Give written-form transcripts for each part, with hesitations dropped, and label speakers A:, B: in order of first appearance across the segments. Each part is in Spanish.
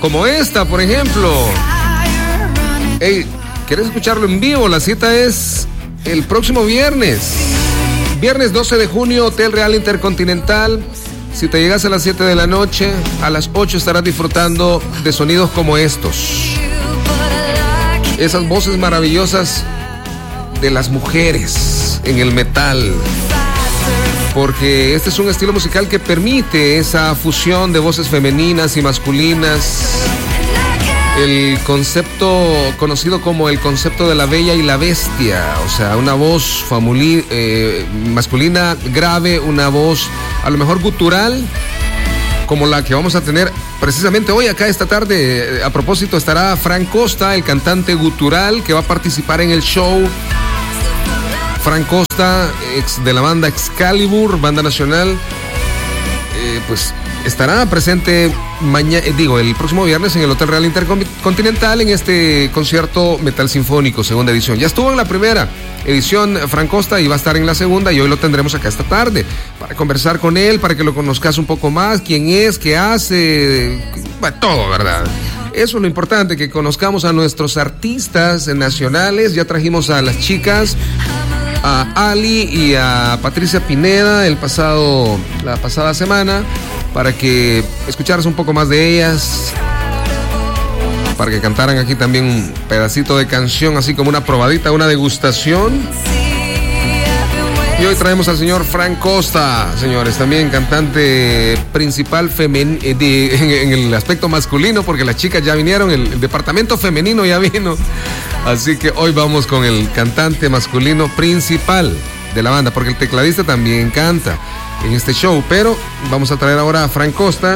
A: como esta, por ejemplo. Hey, ¿quieres escucharlo en vivo? La cita es el próximo viernes. Viernes 12 de junio, Hotel Real Intercontinental. Si te llegas a las 7 de la noche, a las 8 estarás disfrutando de sonidos como estos. Esas voces maravillosas de las mujeres en el metal. Porque este es un estilo musical que permite esa fusión de voces femeninas y masculinas. El concepto conocido como el concepto de la bella y la bestia, o sea, una voz masculina grave, una voz a lo mejor gutural, como la que vamos a tener precisamente hoy acá esta tarde. A propósito, estará Frank Costa, el cantante gutural, que va a participar en el show. Frank Costa, ex de la banda Excalibur, banda nacional, pues estará presente el próximo viernes en el Hotel Real Intercontinental en este concierto Metal Sinfónico, segunda edición. Ya estuvo en la primera edición Frank Costa y va a estar en la segunda, y hoy lo tendremos acá esta tarde para conversar con él, para que lo conozcas un poco más, quién es, qué hace, todo, ¿verdad? Eso es lo importante, que conozcamos a nuestros artistas nacionales. Ya trajimos a las chicas, a Ali y a Patricia Pineda la pasada semana, para que escucharas un poco más de ellas, para que cantaran aquí también un pedacito de canción, así como una probadita, una degustación. Y hoy traemos al señor Frank Costa, señores, también cantante principal en el aspecto masculino, porque las chicas ya vinieron, el departamento femenino ya vino. Así que hoy vamos con el cantante masculino principal de la banda, porque el tecladista también canta en este show. Pero vamos a traer ahora a Frank Costa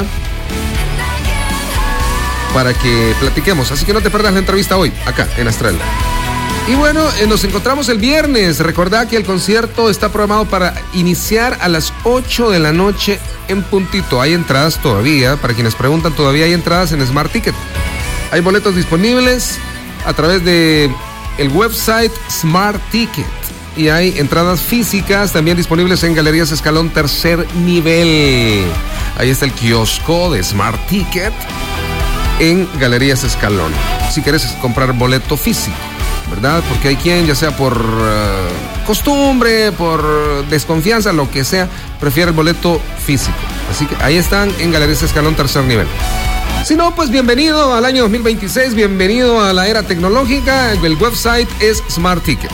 A: para que platiquemos. Así que no te pierdas la entrevista hoy, acá en Astral. Y bueno, nos encontramos el viernes. Recordá que el concierto está programado para iniciar a las 8 de la noche en puntito. Hay entradas todavía, para quienes preguntan, todavía hay entradas en Smart Ticket. Hay boletos disponibles a través de el website Smart Ticket. Y hay entradas físicas también disponibles en Galerías Escalón tercer nivel. Ahí está el kiosco de Smart Ticket en Galerías Escalón, si quieres comprar boleto físico, ¿verdad? Porque hay quien, ya sea por costumbre, por desconfianza, lo que sea, prefiere el boleto físico. Así que ahí están en Galerías Escalón tercer nivel. Si no, pues bienvenido al año 2026, bienvenido a la era tecnológica. El website es Smart Ticket.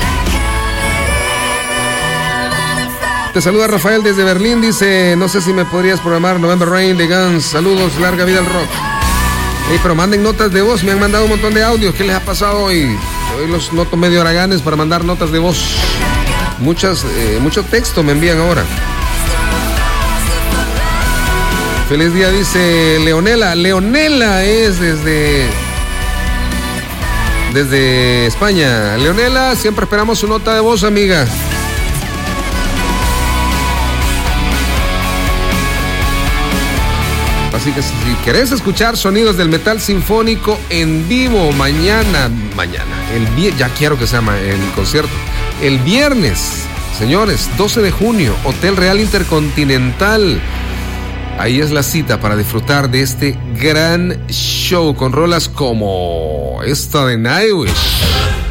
A: Te saluda Rafael desde Berlín, dice, no sé si me podrías programar November Rain de Guns. Saludos, larga vida al rock. Hey, pero manden notas de voz, me han mandado un montón de audios. ¿Qué les ha pasado hoy? Hoy los noto medio haraganes para mandar notas de voz. Mucho texto me envían ahora. Feliz día, dice Leonela. Leonela es desde España. Leonela, siempre esperamos su nota de voz, amiga. Así que si querés escuchar sonidos del metal sinfónico en vivo mañana, ya quiero que se llama el concierto, el viernes, señores, 12 de junio, Hotel Real Intercontinental. Ahí es la cita para disfrutar de este gran show con rolas como esta de Nightwish.